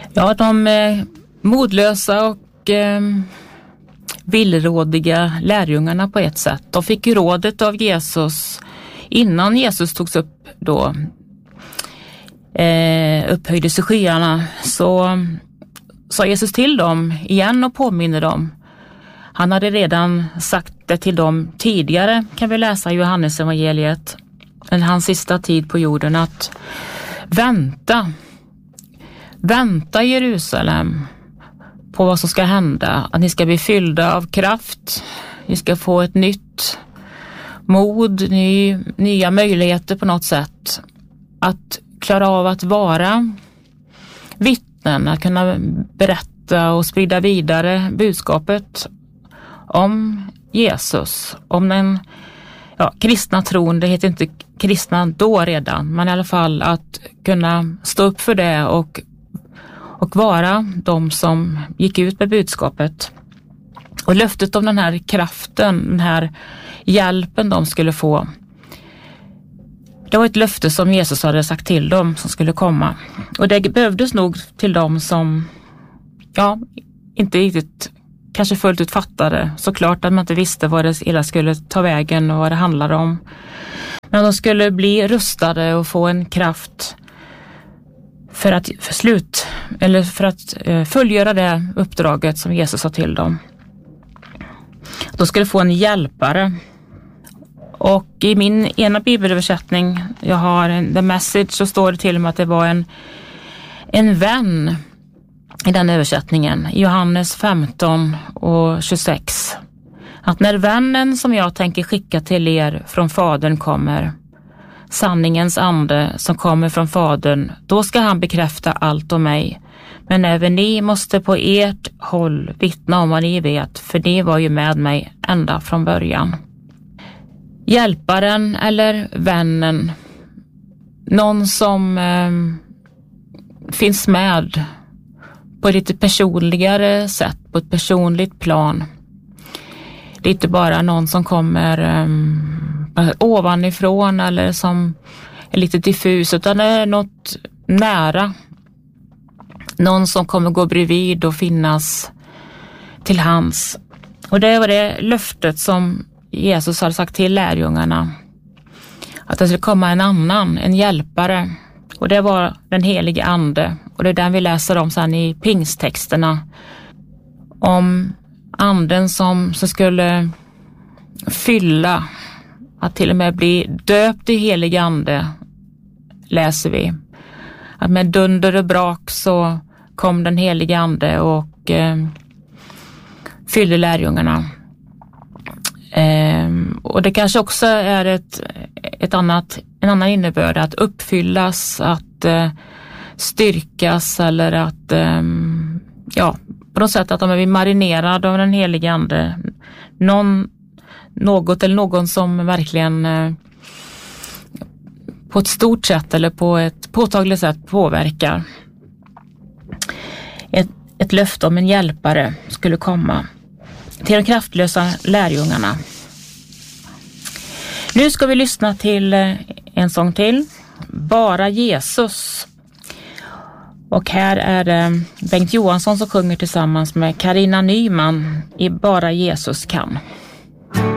Ja, de modlösa och villrådiga lärjungarna på ett sätt. De fick ju rådet av Jesus innan Jesus togs upp då, upphöjdes i skyarna, så sa Jesus till dem igen och påminner dem. Han hade redan sagt det till dem tidigare, kan vi läsa i Johannes evangeliet, hans sista tid på jorden, att vänta Jerusalem på vad som ska hända, att ni ska bli fyllda av kraft, ni ska få ett nytt mod, nya möjligheter på något sätt att klara av att vara vittnen, att kunna berätta och sprida vidare budskapet om Jesus, om den kristna tron. Det heter inte kristna då redan, men i alla fall att kunna stå upp för det och vara de som gick ut med budskapet. Och löftet om den här kraften, den här hjälpen de skulle få, det var ett löfte som Jesus hade sagt till dem som skulle komma. Och det behövdes nog till dem som inte riktigt kanske fullt ut fattade. Såklart att man inte visste vad det hela skulle ta vägen och vad det handlade om. Men de skulle bli rustade och få en kraft för att fullgöra det uppdraget som Jesus sa till dem. De skulle få en hjälpare. Och i min ena bibelöversättning, jag har The Message, så står det till och med att det var en vän i den översättningen. Johannes 15 och 26. Att när vännen som jag tänker skicka till er från Fadern kommer, sanningens ande som kommer från Fadern, då ska han bekräfta allt om mig. Men även ni måste på ert håll vittna om vad ni vet, för ni var ju med mig ända från början. Hjälparen eller vännen, någon som finns med på ett lite personligare sätt, på ett personligt plan. Det är inte bara någon som kommer ovanifrån eller som är lite diffus, utan det är något nära. Någon som kommer gå bredvid och finnas till hands. Och det var det löftet som Jesus hade sagt till lärjungarna. Att det skulle komma en hjälpare. Och det var den helige ande. Och det är den vi läser om sen i pingsttexterna. Om anden som skulle fylla, att till och med bli döpt i helig ande, läser vi. Att med dunder och brak så kom den helige ande och fyllde lärjungarna. Och det kanske också är en annan innebörd, att uppfyllas, att styrkas, eller att på något sätt att de är marinerade av den helige ande. Någon som verkligen på ett stort sätt eller på ett påtagligt sätt påverkar. Ett löfte om en hjälpare skulle komma till de kraftlösa lärjungarna. Nu ska vi lyssna till en sång till, Bara Jesus. Och här är det Bengt Johansson som sjunger tillsammans med Carina Nyman i Bara Jesus kan.